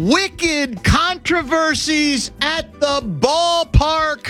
wicked controversies at the ballpark.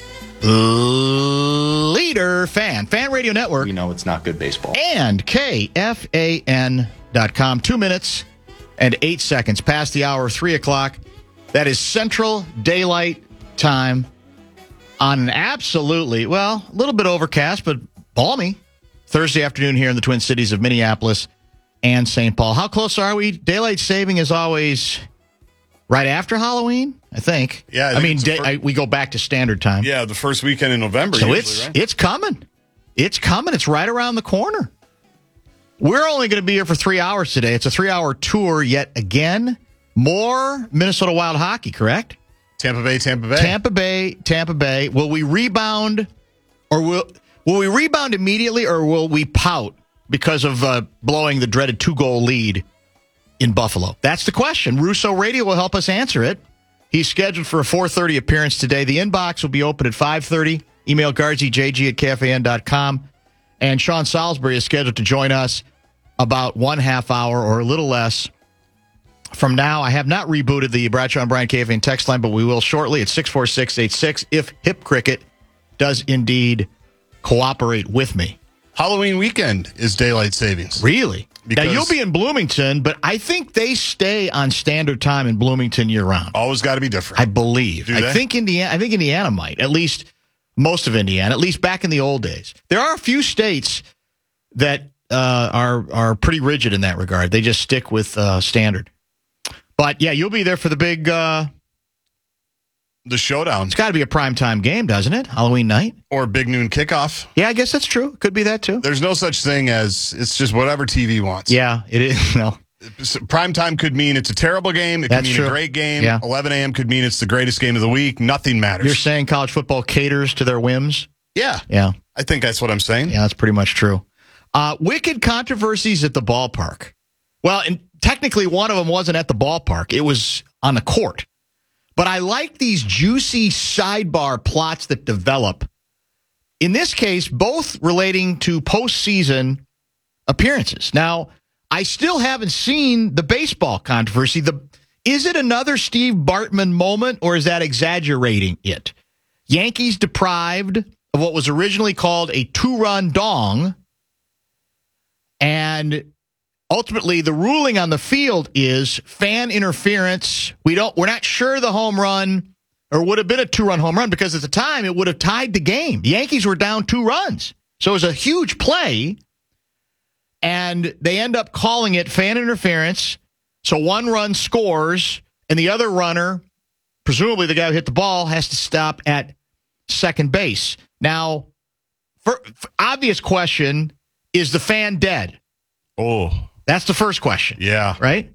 Leader Fan Radio Network. We know it's not good baseball. And KFAN.com. 2 minutes and 8 seconds past the hour of 3 o'clock. That is Central Daylight Time on an absolutely, well, a little bit overcast, but balmy Thursday afternoon here in the Twin Cities of Minneapolis and St. Paul. How close are we? Daylight saving is always right after Halloween, I think. Yeah, we go back to standard time. Yeah, the first weekend in November. So usually, right? it's coming. It's coming. It's right around the corner. We're only going to be here for 3 hours today. It's a 3-hour tour yet again. More Minnesota Wild hockey, correct? Tampa Bay. Tampa Bay. Will we rebound, or will we rebound immediately, or will we pout because of blowing the dreaded 2-goal lead in Buffalo? That's the question. Russo Radio will help us answer it. He's scheduled for a 4:30 appearance today. The inbox will be open at 5:30. Email guardsjg@kfan.com. And Sean Salisbury is scheduled to join us about 1/2 hour or a little less from now. I have not rebooted the Bradshaw and Bryan KFAN text line, but we will shortly at 64686 if Hip Cricket does indeed cooperate with me. Halloween weekend is daylight savings. Really? Because now, you'll be in Bloomington, but I think they stay on standard time in Bloomington year-round. Always got to be different. I believe. I think Indiana might, at least most of Indiana, at least back in the old days. There are a few states that are pretty rigid in that regard. They just stick with standard. But, yeah, you'll be there for the big... the showdown. It's got to be a primetime game, doesn't it? Halloween night? Or big noon kickoff. Yeah, I guess that's true. Could be that, too. There's no such thing as it's just whatever TV wants. Yeah, it is. No. Primetime could mean it's a terrible game. It could mean a great game. Yeah. 11 a.m. could mean it's the greatest game of the week. Nothing matters. You're saying college football caters to their whims? Yeah. Yeah. I think that's what I'm saying. Yeah, that's pretty much true. Wicked controversies at the ballpark. Well, and technically one of them wasn't at the ballpark. It was on the court. But I like these juicy sidebar plots that develop. In this case, both relating to postseason appearances. Now, I still haven't seen the baseball controversy. Is it another Steve Bartman moment, or is that exaggerating it? Yankees deprived of what was originally called a 2-run dong, and ultimately, the ruling on the field is fan interference. We're not sure the home run or would have been a 2-run home run because at the time it would have tied the game. The Yankees were down 2 runs. So it was a huge play, and they end up calling it fan interference. So 1 run scores, and the other runner, presumably the guy who hit the ball, has to stop at second base. Now, for obvious question, is the fan dead? Oh. That's the first question. Yeah. Right?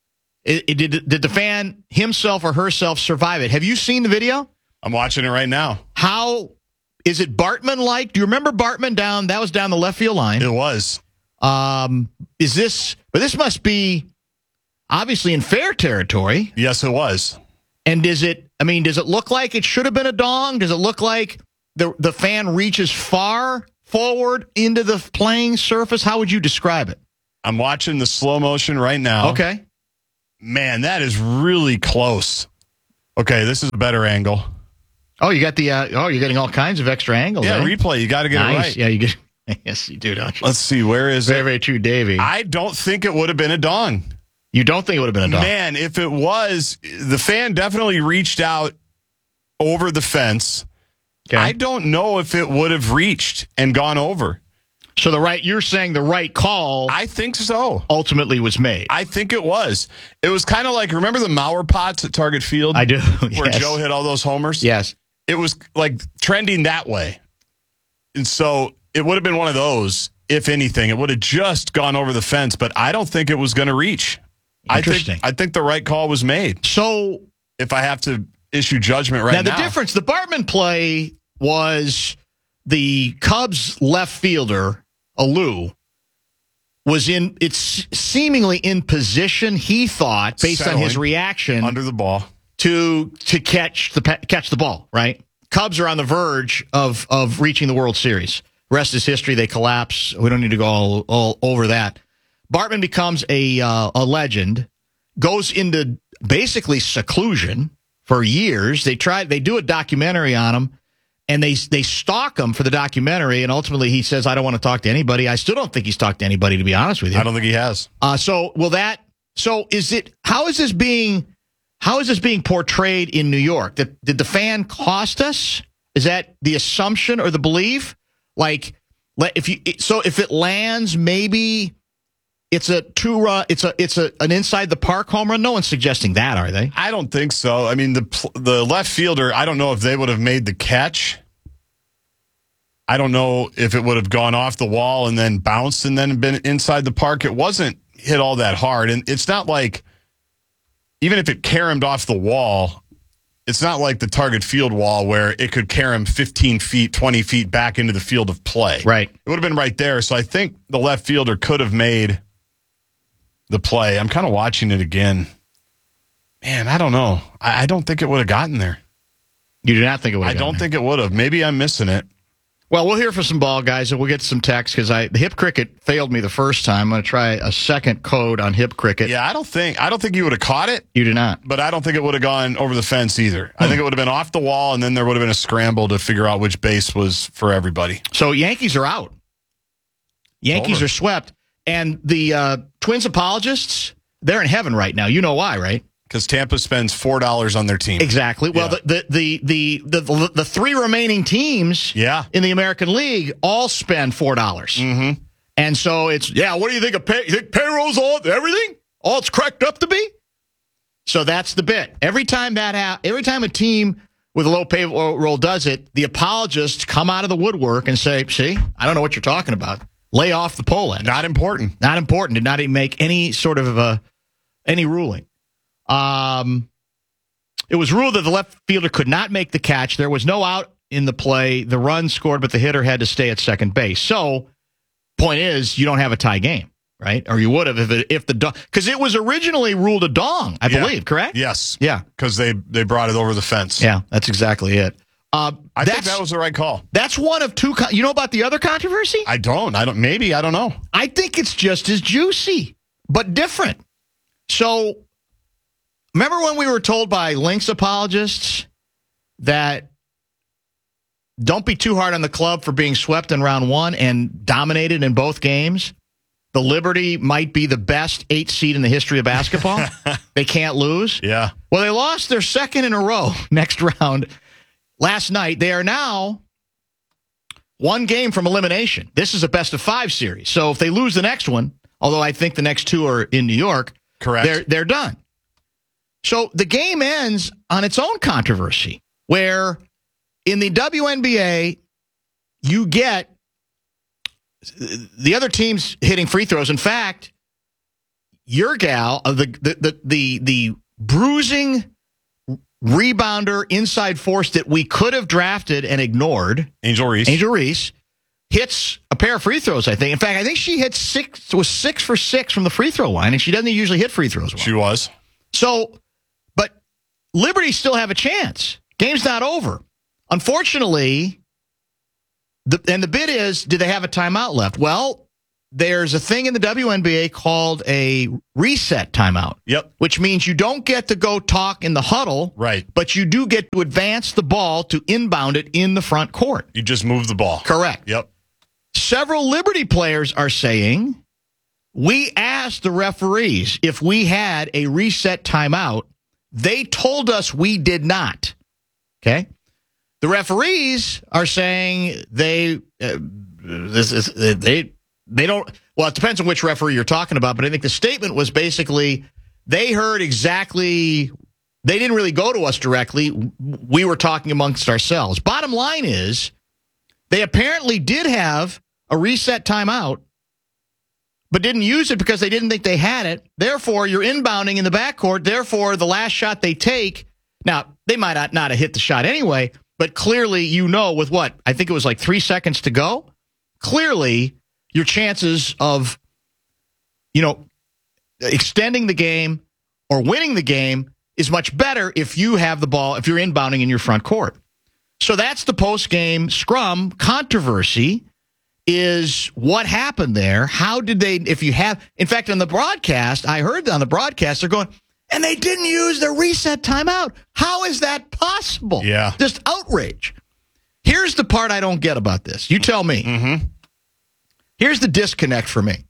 Did the fan himself or herself survive it? Have you seen the video? I'm watching it right now. How is it Bartman-like? Do you remember Bartman that was down the left field line? It was. But this must be obviously in fair territory. Yes, it was. And does it look like it should have been a dong? Does it look like the fan reaches far forward into the playing surface? How would you describe it? I'm watching the slow motion right now. Okay. Man, that is really close. Okay, this is a better angle. Oh, you got you're getting all kinds of extra angles. Yeah, replay. You got to get it right. Yeah, you get. Yes, you do, don't you? Let's see. Where is it? Very, very true, Davey. I don't think it would have been a dong. You don't think it would have been a dong? Man, if it was, the fan definitely reached out over the fence. Okay. I don't know if it would have reached and gone over. So you're saying the right call, I think so, ultimately was made. I think it was. It was kind of like, remember the Mauer pots at Target Field? I do, where yes. Joe hit all those homers? Yes. It was like trending that way. And so it would have been one of those, if anything. It would have just gone over the fence, but I don't think it was going to reach. Interesting. I think the right call was made. So if I have to issue judgment right now. Now, the difference, the Bartman play was the Cubs left fielder, Alou, was seemingly in position, he thought, based on his reaction, under the ball to catch the ball, right? Cubs are on the verge of reaching the World Series. Rest is history. They collapse. We don't need to go all over that. Bartman becomes a legend, goes into basically seclusion for years. They do a documentary on him, and they stalk him for the documentary, and ultimately he says, I don't want to talk to anybody. I still don't think he's talked to anybody, to be honest with you. I don't think he has. So how is this being portrayed in New York? Did the fan cost us? Is that the assumption or the belief? Like, if it lands, maybe it's a two-run. It's an inside the park home run. No one's suggesting that, are they? I don't think so. I mean, the left fielder, I don't know if they would have made the catch. I don't know if it would have gone off the wall and then bounced and then been inside the park. It wasn't hit all that hard, and it's not like, even if it caromed off the wall, it's not like the Target Field wall where it could carom 15 feet, 20 feet back into the field of play. Right. It would have been right there. So I think the left fielder could have made the play. I'm kind of watching it again. Man, I don't know. I don't think it would have gotten there. You do not think it would have gotten there? I don't think it would have. Maybe I'm missing it. Well, we'll hear from some ball guys, and we'll get some text because the Hip Cricket failed me the first time. I'm going to try a second code on Hip Cricket. Yeah, I don't think you would have caught it. You do not. But I don't think it would have gone over the fence either. I think it would have been off the wall, and then there would have been a scramble to figure out which base was for everybody. So Yankees are out. Yankees Over. are swept. And the Twins apologists, they're in heaven right now. You know why, right? Because Tampa spends $4 on their team. Exactly. Well, Yeah. the three remaining teams in the American League all spend $4. Mm-hmm. And so it's, what do you think of you think payroll's all everything? All it's cracked up to be? So that's the bit. Every time a team with a low payroll does it, the apologists come out of the woodwork and say, see, I don't know what you're talking about. Lay off the poll end. Not important. Not important. Did not even make any sort of any ruling. It was ruled that the left fielder could not make the catch. There was no out in the play. The run scored, but the hitter had to stay at second base. So, point is, you don't have a tie game, right? Or you would have if because it was originally ruled a dong, I believe, correct? Yes. Yeah. Because they brought it over the fence. Yeah, that's exactly it. I think that was the right call. That's one of two. You know about the other controversy? I don't know. I think it's just as juicy, but different. So, remember when we were told by Lynx apologists that don't be too hard on the club for being swept in round one and dominated in both games? The Liberty might be the best 8 seed in the history of basketball. They can't lose. Yeah. Well, they lost their second in a row next round last night. They are now one game from elimination. This is a best-of-5 series. So if they lose the next one, although I think the next two are in New York, correct, they're done. So the game ends on its own controversy, where in the WNBA, you get the other teams hitting free throws. In fact, your gal, the bruising rebounder inside force that we could have drafted and ignored, Angel Reese, hits a pair of free throws, I think. In fact, I think she hit 6 for 6 from the free throw line, and she doesn't usually hit free throws well. She was. So, but Liberty still have a chance. Game's not over. Unfortunately, the bit is, do they have a timeout left? Well, there's a thing in the WNBA called a reset timeout. Yep. Which means you don't get to go talk in the huddle. Right. But you do get to advance the ball to inbound it in the front court. You just move the ball. Correct. Yep. Several Liberty players are saying, we asked the referees if we had a reset timeout. They told us we did not. Okay? The referees are saying they don't. Well, it depends on which referee you're talking about, but I think the statement was basically they heard exactly. They didn't really go to us directly. We were talking amongst ourselves. Bottom line is, they apparently did have a reset timeout, but didn't use it because they didn't think they had it. Therefore, you're inbounding in the backcourt. Therefore, the last shot they take. Now, they might not have hit the shot anyway, but clearly, with what? I think it was like 3 seconds to go. Clearly, your chances of, extending the game or winning the game is much better if you have the ball, if you're inbounding in your front court. So that's the post-game scrum controversy, is what happened there. How did they, in fact, on the broadcast, I heard on the broadcast, they're going, and they didn't use their reset timeout. How is that possible? Yeah. Just outrage. Here's the part I don't get about this. You tell me. Mm-hmm. Here's the disconnect for me.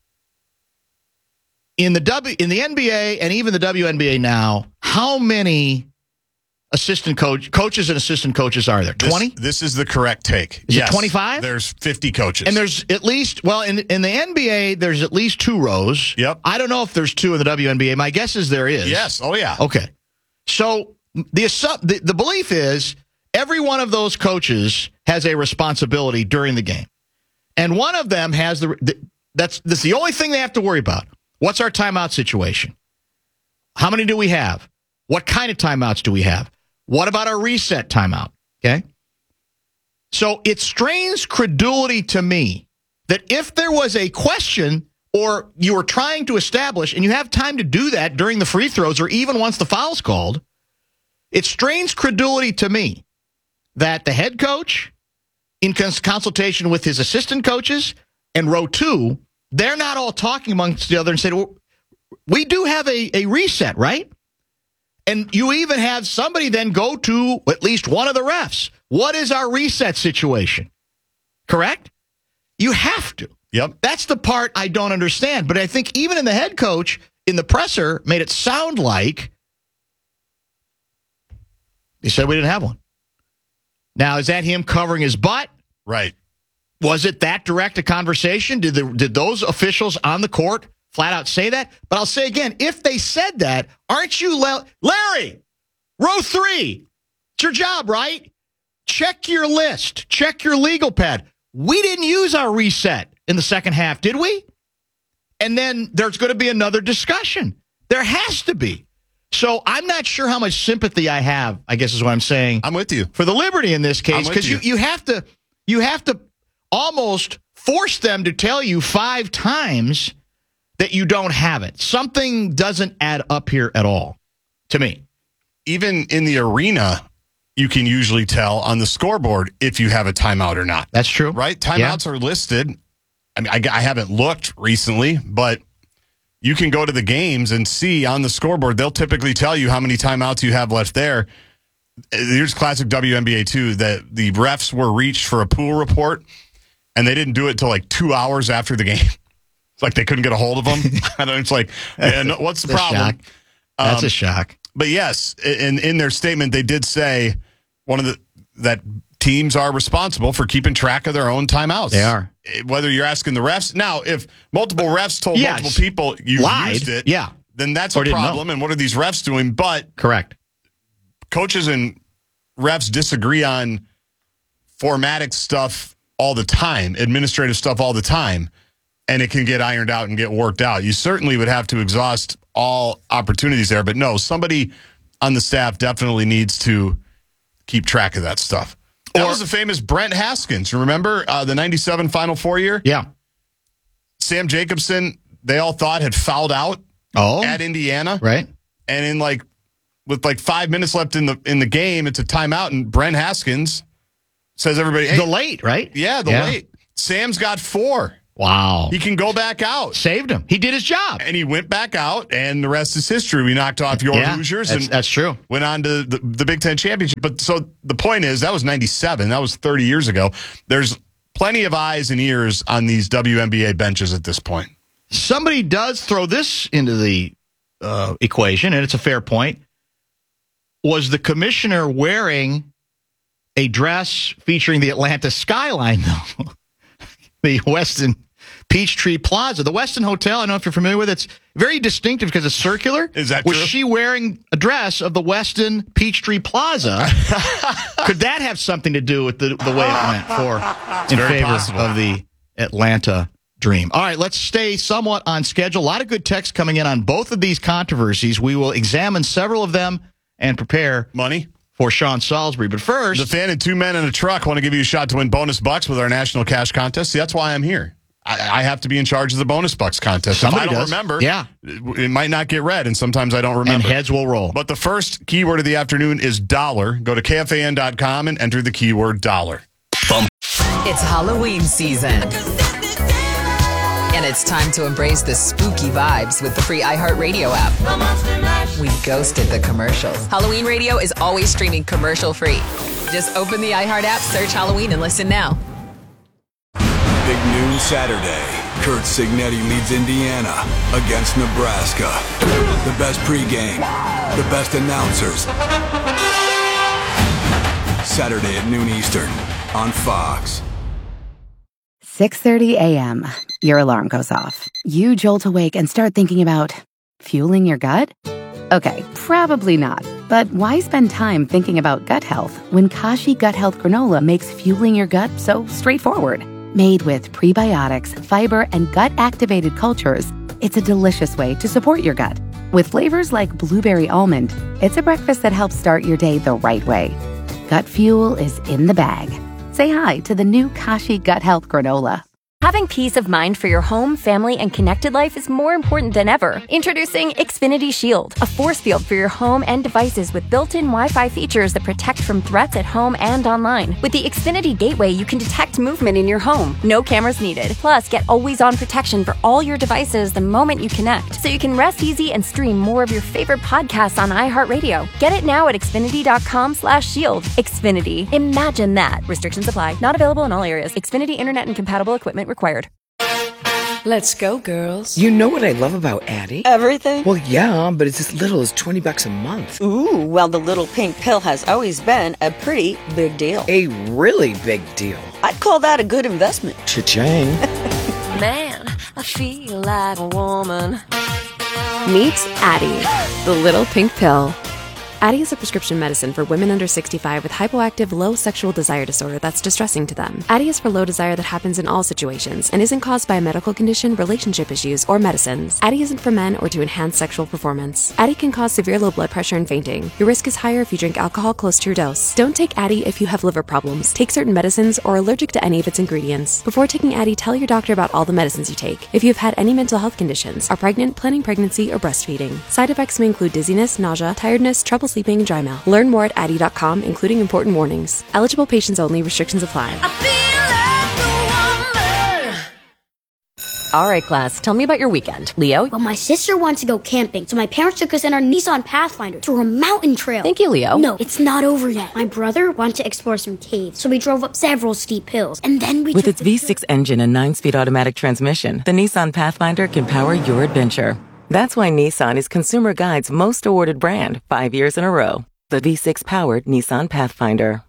In the NBA and even the WNBA now, how many coaches and assistant coaches are there? 20? This is the correct take. Is it 25? There's 50 coaches. And there's at least, well, in the NBA, there's at least 2 rows. Yep. I don't know if there's 2 in the WNBA. My guess is there is. Yes. Oh, yeah. Okay. So the belief is every one of those coaches has a responsibility during the game. And one of them has that's the only thing they have to worry about. What's our timeout situation? How many do we have? What kind of timeouts do we have? What about our reset timeout? Okay. So it strains credulity to me that if there was a question or you were trying to establish, and you have time to do that during the free throws or even once the foul's called, it strains credulity to me that the head coach, in consultation with his assistant coaches and row 2, they're not all talking amongst the other and saying, well, we do have a reset, right? And you even have somebody then go to at least one of the refs. What is our reset situation? Correct? You have to. Yep. That's the part I don't understand. But I think even in the head coach, in the presser, made it sound like he said we didn't have one. Now, is that him covering his butt? Right. Was it that direct a conversation? Did those officials on the court flat out say that? But I'll say again, if they said that, aren't you, Larry, row 3, it's your job, right? Check your list. Check your legal pad. We didn't use our reset in the second half, did we? And then there's going to be another discussion. There has to be. So I'm not sure how much sympathy I have, I guess is what I'm saying. I'm with you. For the Liberty in this case, because you have to almost force them to tell you 5 times that you don't have it. Something doesn't add up here at all, to me. Even in the arena, you can usually tell on the scoreboard if you have a timeout or not. That's true. Right? Timeouts are listed. I mean, I haven't looked recently, but you can go to the games and see on the scoreboard. They'll typically tell you how many timeouts you have left there. Here's classic WNBA, too, that the refs were reached for a pool report, and they didn't do it till like 2 hours after the game. It's like they couldn't get a hold of them. And it's like, what's the problem? That's a shock. But yes, in their statement, they did say that teams are responsible for keeping track of their own timeouts. They are. Whether you're asking the refs. Now, if multiple refs told multiple people you used it, then that's a problem. And what are these refs doing? But correct. Coaches and refs disagree on formatic stuff all the time, administrative stuff all the time, and it can get ironed out and get worked out. You certainly would have to exhaust all opportunities there. But no, somebody on the staff definitely needs to keep track of that stuff. That was the famous Brent Haskins. Remember the 97 Final Four year? Yeah. Sam Jacobson, they all thought had fouled out at Indiana. Right. And with 5 minutes left in the game, it's a timeout, and Brent Haskins says everybody, hey, the late, right? Yeah, late. Sam's got 4. Wow. He can go back out. Saved him. He did his job. And he went back out, and the rest is history. We knocked off your Hoosiers. That's true. Went on to the Big Ten Championship. But so the point is, that was 97. That was 30 years ago. There's plenty of eyes and ears on these WNBA benches at this point. Somebody does throw this into the equation, and it's a fair point. Was the commissioner wearing a dress featuring the Atlanta skyline, though? The Westin Peachtree Plaza. The Westin Hotel, I don't know if you're familiar with it, it's very distinctive because it's circular. Is that Was true? she wearing a dress of the Westin Peachtree Plaza? Could that have something to do with the way it went in favor of the Atlanta Dream? All right, let's stay somewhat on schedule. A lot of good texts coming in on both of these controversies. We will examine several of them and prepare money for Sean Salisbury. But first, the fan and 2 men in a truck want to give you a shot to win bonus bucks with our national cash contest. See, that's why I'm here. I have to be in charge of the bonus bucks contest. Somebody if I don't does. remember, it might not get read, and sometimes I don't remember. And heads will roll. But the first keyword of the afternoon is dollar. Go to KFAN.com and enter the keyword dollar. It's Halloween season. And it's time to embrace the spooky vibes with the free iHeartRadio app. We ghosted the commercials. Halloween Radio is always streaming commercial-free. Just open the iHeart app, search Halloween, and listen now. Big noon Saturday. Kurt Signetti leads Indiana against Nebraska. The best pregame, the best announcers. Saturday at noon Eastern on Fox. 6:30 a.m. Your alarm goes off. You jolt awake and start thinking about fueling your gut? Okay, probably not. But why spend time thinking about gut health when Kashi Gut Health Granola makes fueling your gut so straightforward? Made with prebiotics, fiber, and gut-activated cultures, it's a delicious way to support your gut. With flavors like blueberry almond, it's a breakfast that helps start your day the right way. Gut fuel is in the bag. Say hi to the new Kashi Gut Health Granola. Having peace of mind for your home, family, and connected life is more important than ever. Introducing Xfinity Shield, a force field for your home and devices with built-in Wi-Fi features that protect from threats at home and online. With the Xfinity Gateway, you can detect movement in your home. No cameras needed. Plus, get always-on protection for all your devices the moment you connect, so you can rest easy and stream more of your favorite podcasts on iHeartRadio. Get it now at Xfinity.com/shield. Xfinity. Imagine that. Restrictions apply. Not available in all areas. Xfinity Internet and compatible equipment required. Let's go, girls. You know what I love about Addie? Everything? Well, yeah, but it's as little as $20 a month. Ooh, well, the little pink pill has always been a pretty big deal. A really big deal. I'd call that a good investment. Cha-ching. Man, I feel like a woman. Meet Addie, the little pink pill. Addie is a prescription medicine for women under 65 with hypoactive low sexual desire disorder that's distressing to them. Addie is for low desire that happens in all situations and isn't caused by a medical condition, relationship issues, or medicines. Addie isn't for men or to enhance sexual performance. Addie can cause severe low blood pressure and fainting. Your risk is higher if you drink alcohol close to your dose. Don't take Addie if you have liver problems, take certain medicines, or are allergic to any of its ingredients. Before taking Addie, tell your doctor about all the medicines you take. If you have had any mental health conditions, are pregnant, planning pregnancy, or breastfeeding. Side effects may include dizziness, nausea, tiredness, trouble sleeping, and dry mouth. Learn more at Addie.com, including important warnings. Eligible patients only. Restrictions apply. All right, class, tell me about your weekend. Leo? Well, my sister wanted to go camping, so my parents took us in our Nissan Pathfinder to a mountain trail. Thank you, Leo. No, it's not over yet. My brother wanted to explore some caves, so we drove up several steep hills, and then we With its V6 engine and 9-speed automatic transmission, the Nissan Pathfinder can power your adventure. That's why Nissan is Consumer Guide's most awarded brand 5 years in a row. The V6-powered Nissan Pathfinder.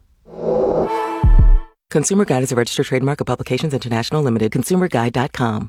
Consumer Guide is a registered trademark of Publications International Limited. ConsumerGuide.com.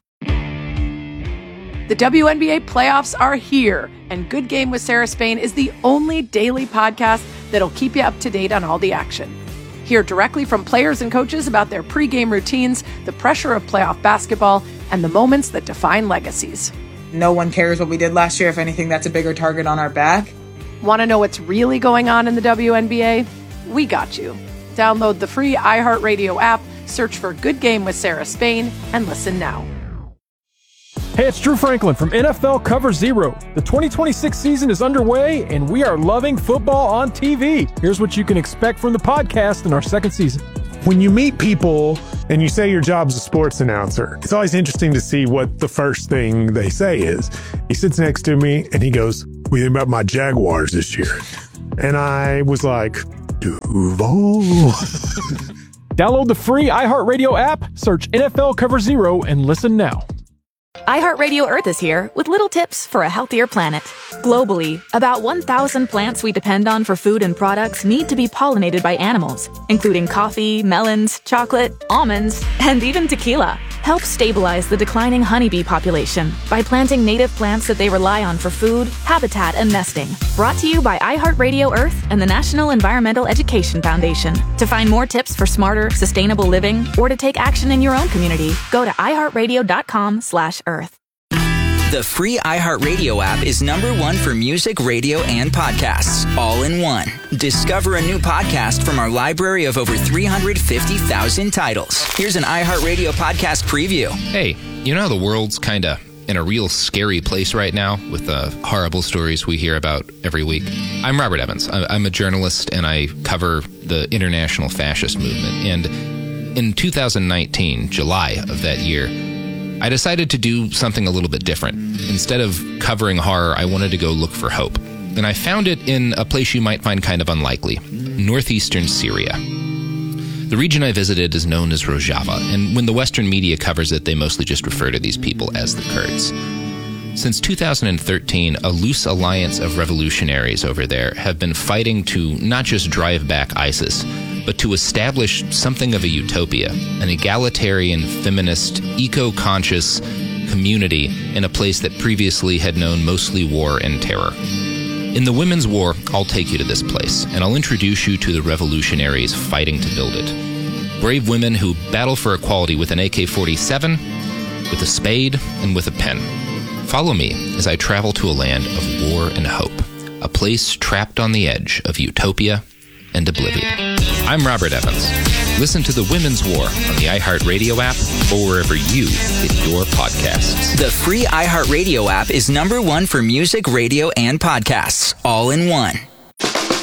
The WNBA playoffs are here, and Good Game with Sarah Spain is the only daily podcast that'll keep you up to date on all the action. Hear directly from players and coaches about their pregame routines, the pressure of playoff basketball, and the moments that define legacies. No one cares what we did last year. If anything, that's a bigger target on our back. Want to know what's really going on in the WNBA? We got you. Download the free iHeartRadio app, search for Good Game with Sarah Spain, and listen now. Hey, it's Drew Franklin from NFL Cover Zero. The 2026 season is underway, and we are loving football on TV. Here's what you can expect from the podcast in our second season. When you meet people and you say your job's a sports announcer, it's always interesting to see what the first thing they say is. He sits next to me and he goes, "What do you think about my Jaguars this year?" And I was like, Duval. Download the free iHeartRadio app, search NFL Cover Zero, and listen now. iHeartRadio Earth is here with little tips for a healthier planet. Globally, about 1,000 plants we depend on for food and products need to be pollinated by animals, including coffee, melons, chocolate, almonds, and even tequila. Help stabilize the declining honeybee population by planting native plants that they rely on for food, habitat, and nesting. Brought to you by iHeartRadio Earth and the National Environmental Education Foundation. To find more tips for smarter, sustainable living, or to take action in your own community, go to iHeartRadio.com/Earth. The free iHeartRadio app is #1 for music, radio, and podcasts, all in one. Discover a new podcast from our library of over 350,000 titles. Here's an iHeartRadio podcast preview. Hey, you know how the world's kind of in a real scary place right now with the horrible stories we hear about every week? I'm Robert Evans. I'm a journalist, and I cover the international fascist movement. And in 2019, July of that year, I decided to do something a little bit different. Instead of covering horror, I wanted to go look for hope. And I found it in a place you might find kind of unlikely, northeastern Syria. The region I visited is known as Rojava, and when the Western media covers it, they mostly just refer to these people as the Kurds. Since 2013, a loose alliance of revolutionaries over there have been fighting to not just drive back ISIS, but to establish something of a utopia, an egalitarian, feminist, eco-conscious community in a place that previously had known mostly war and terror. In the Women's War, I'll take you to this place, and I'll introduce you to the revolutionaries fighting to build it. Brave women who battle for equality with an AK-47, with a spade, and with a pen. Follow me as I travel to a land of war and hope, a place trapped on the edge of utopia and oblivion. I'm Robert Evans. Listen to The Women's War on the iHeartRadio app or wherever you get your podcasts. The free iHeartRadio app is #1 for music, radio, and podcasts, all in one.